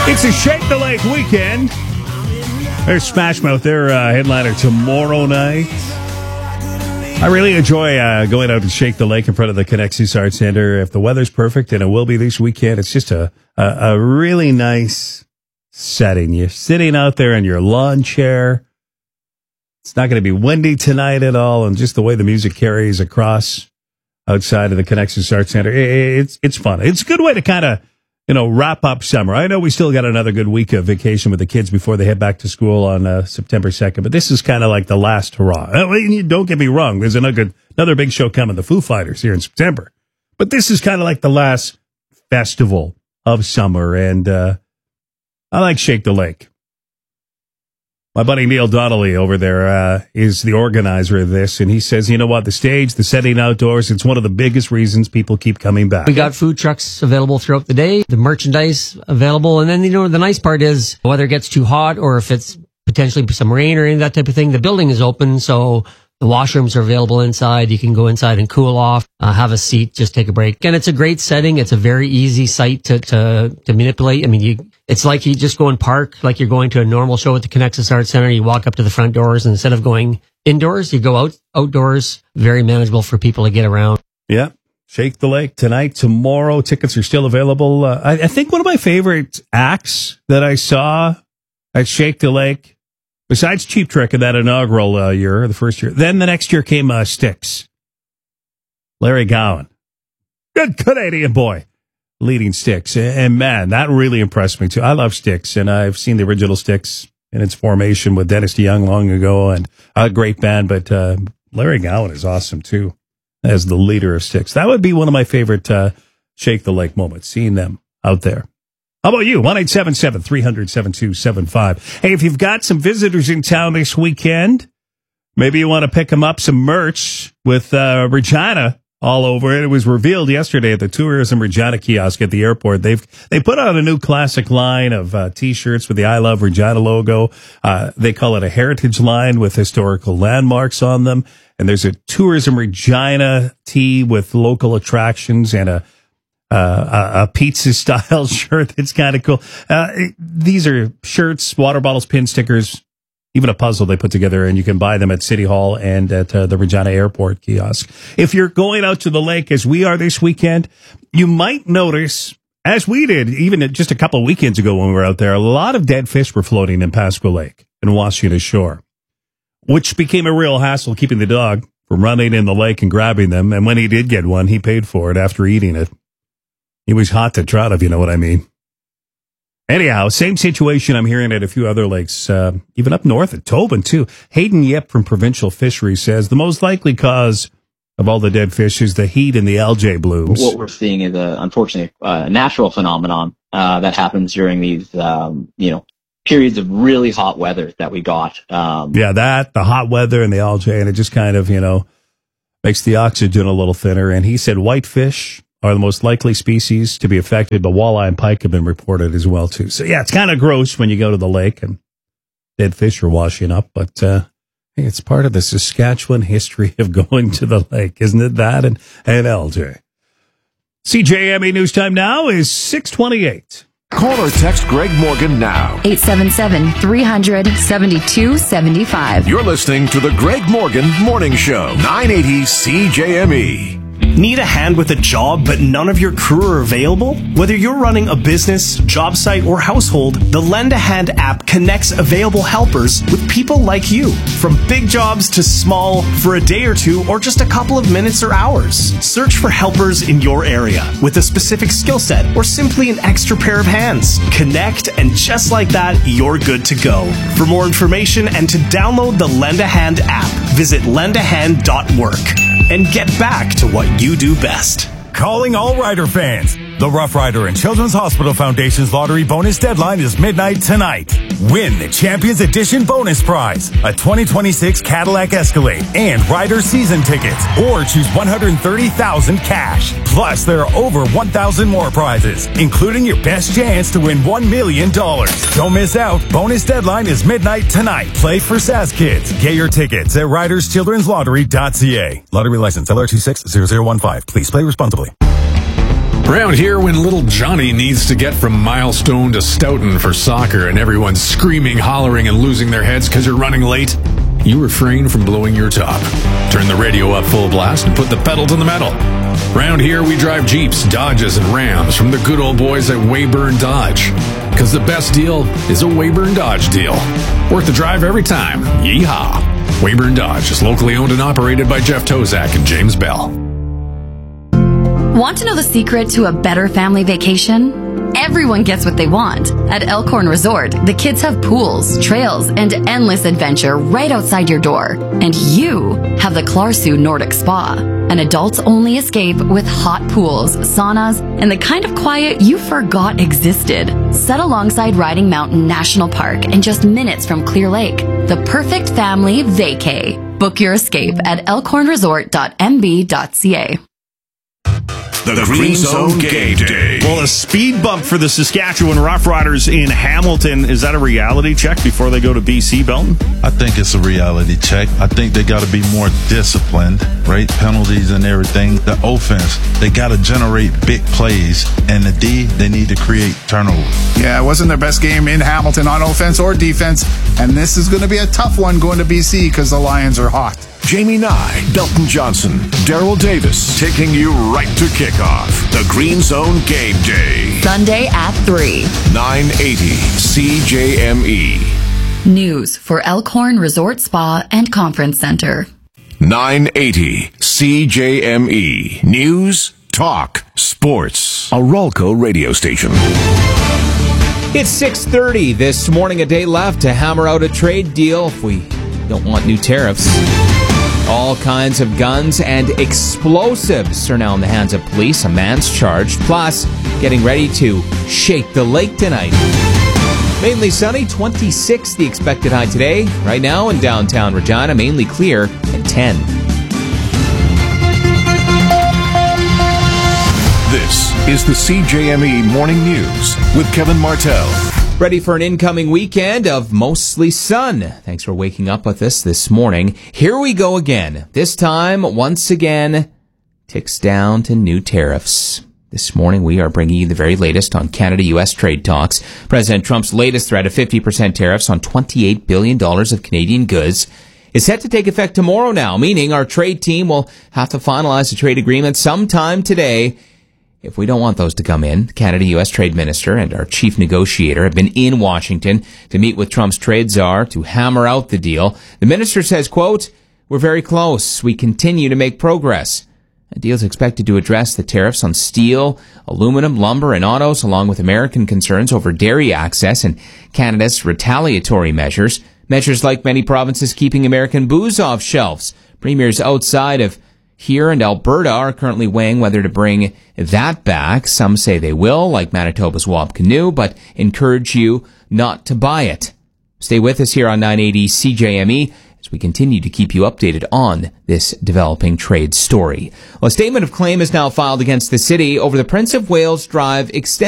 It's a Shake the Lake weekend. There's Smash Mouth, their headliner tomorrow night. I really enjoy going out to Shake the Lake in front of the Connexus Arts Center. If the weather's perfect, and it will be this weekend, it's just a really nice setting. You're sitting out there in your lawn chair. It's not going to be windy tonight at all, and just the way the music carries across outside of the Connexus Arts Center, it's fun. It's a good way to kind of, wrap up summer. I know we still got another good week of vacation with the kids before they head back to school on September 2nd, but this is kind of like the last hurrah. Don't get me wrong. There's another big show coming, the Foo Fighters, here in September. But this is kind of like the last festival of summer, and I like Shake the Lake. My buddy Neil Donnelly over there is the organizer of this, and he says, you know what, the stage, the setting outdoors, it's one of the biggest reasons people keep coming back. We got food trucks available throughout the day, the merchandise available, and then, the nice part is whether it gets too hot or if it's potentially some rain or any of that type of thing, the building is open, so the washrooms are available inside. You can go inside and cool off, have a seat, just take a break. And it's a great setting. It's a very easy site to manipulate. I mean, it's like you just go and park like you're going to a normal show at the Connexus Arts Center. You walk up to the front doors, and instead of going indoors, you go outdoors. Very manageable for people to get around. Yeah. Shake the Lake tonight, tomorrow. Tickets are still available. I think one of my favorite acts that I saw at Shake the Lake, besides Cheap Trick in that inaugural year, the first year, then the next year came Styx. Larry Gowan. Good Canadian boy leading Styx. And man, that really impressed me too. I love Styx, and I've seen the original Styx in its formation with Dennis DeYoung long ago, and a great band, but Larry Gowan is awesome too as the leader of Styx. That would be one of my favorite Shake the Lake moments, seeing them out there. How about you? 1-877-300-7275. Hey, if you've got some visitors in town this weekend, maybe you want to pick them up some merch with Regina all over it. It was revealed yesterday at the Tourism Regina kiosk at the airport. They put out a new classic line of T-shirts with the I Love Regina logo. They call it a heritage line with historical landmarks on them. And there's a Tourism Regina tee with local attractions and a pizza style shirt that's kind of cool. These are shirts, water bottles, pin stickers, even a puzzle they put together, and you can buy them at City Hall and at the Regina Airport kiosk. If you're going out to the lake, as we are this weekend, you might notice, as we did even just a couple of weekends ago when we were out there, a lot of dead fish were floating in Pasco Lake and washing ashore, which became a real hassle keeping the dog from running in the lake and grabbing them. And when he did get one, he paid for it after eating it. He was hot to trot, if you know what I mean. Anyhow, same situation I'm hearing at a few other lakes, even up north at Tobin, too. Hayden Yip from Provincial Fisheries says the most likely cause of all the dead fish is the heat and the algae blooms. What we're seeing is, unfortunately, a natural phenomenon that happens during these, periods of really hot weather that we got. The hot weather and the algae, and it just kind of, makes the oxygen a little thinner. And he said whitefish are the most likely species to be affected, but walleye and pike have been reported as well, too. So, yeah, it's kind of gross when you go to the lake and dead fish are washing up, but hey, it's part of the Saskatchewan history of going to the lake, isn't it that? And LJ. CJME News Time now is 6:28. Call or text Greg Morgan now. 877-300-7275. You're listening to the Greg Morgan Morning Show, 980 CJME. Need a hand with a job, but none of your crew are available? Whether you're running a business, job site, or household, the Lend a Hand app connects available helpers with people like you. From big jobs to small, for a day or two, or just a couple of minutes or hours. Search for helpers in your area with a specific skill set or simply an extra pair of hands. Connect, and just like that, you're good to go. For more information and to download the Lend a Hand app, visit lendahand.work. And get back to what you do best. Calling all Rider fans. The Rough Rider and Children's Hospital Foundation's lottery bonus deadline is midnight tonight. Win the Champions Edition bonus prize, a 2026 Cadillac Escalade and Rider season tickets, or choose $130,000 cash. Plus, there are over 1,000 more prizes, including your best chance to win $1 million. Don't miss out. Bonus deadline is midnight tonight. Play for SAS Kids. Get your tickets at riderschildrenslottery.ca. Lottery license LR260015. Please play responsibly. Around here, when little Johnny needs to get from Milestone to Stoughton for soccer and everyone's screaming, hollering, and losing their heads because you're running late, you refrain from blowing your top. Turn the radio up full blast and put the pedal to the metal. Around here, we drive Jeeps, Dodges, and Rams from the good old boys at Weyburn Dodge. Because the best deal is a Weyburn Dodge deal. Worth the drive every time. Yeehaw! Weyburn Dodge is locally owned and operated by Jeff Tozak and James Bell. Want to know the secret to a better family vacation? Everyone gets what they want. At Elkhorn Resort, the kids have pools, trails, and endless adventure right outside your door. And you have the Clarsu Nordic Spa, an adults-only escape with hot pools, saunas, and the kind of quiet you forgot existed. Set alongside Riding Mountain National Park and just minutes from Clear Lake. The perfect family vacay. Book your escape at elkhornresort.mb.ca. The Green Zone Game Day. Well, a speed bump for the Saskatchewan Roughriders in Hamilton. Is that a reality check before they go to BC, Belton? I think it's a reality check. I think they got to be more disciplined, right? Penalties and everything. The offense, they got to generate big plays. And the D, they need to create turnovers. Yeah, it wasn't their best game in Hamilton on offense or defense. And this is going to be a tough one going to BC because the Lions are hot. Jamie Nye, Belton Johnson, Daryl Davis, taking you right to kickoff. The Green Zone Game Day. Sunday at 3. 980 CJME. News for Elkhorn Resort Spa and Conference Center. 980 CJME. News, talk, sports. A Ralco radio station. It's 6:30 this morning, a day left to hammer out a trade deal if we don't want new tariffs. All kinds of guns and explosives are now in the hands of police. A man's charged, plus getting ready to shake the lake tonight. Mainly sunny, 26 the expected high today. Right now in downtown Regina, mainly clear at 10. This is the CJME Morning News with Kevin Martell. Ready for an incoming weekend of mostly sun. Thanks for waking up with us this morning. Here we go again. This time, once again, ticks down to new tariffs. This morning, we are bringing you the very latest on Canada-U.S. trade talks. President Trump's latest threat of 50% tariffs on $28 billion of Canadian goods is set to take effect tomorrow now, meaning our trade team will have to finalize a trade agreement sometime today. If we don't want those to come in, the Canada-U.S. Trade Minister and our chief negotiator have been in Washington to meet with Trump's trade czar to hammer out the deal. The minister says, quote, "We're very close. We continue to make progress." The deal is expected to address the tariffs on steel, aluminum, lumber, and autos, along with American concerns over dairy access and Canada's retaliatory measures. Measures like many provinces keeping American booze off shelves. Premiers outside of here and Alberta are currently weighing whether to bring that back. Some say they will, like Manitoba's Wab Canoe, but encourage you not to buy it. Stay with us here on 980 CJME as we continue to keep you updated on this developing trade story. Well, a statement of claim is now filed against the city over the Prince of Wales Drive extension.